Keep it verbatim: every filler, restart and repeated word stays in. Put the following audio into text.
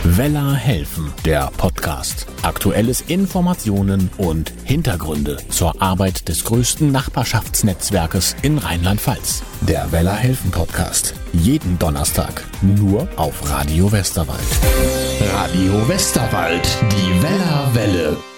Weller helfen, der Podcast. Aktuelles Informationen und Hintergründe zur Arbeit des größten Nachbarschaftsnetzwerkes in Rheinland-Pfalz. Der Weller helfen Podcast. Jeden Donnerstag nur auf Radio Westerwald. Radio Westerwald, die Weller Welle.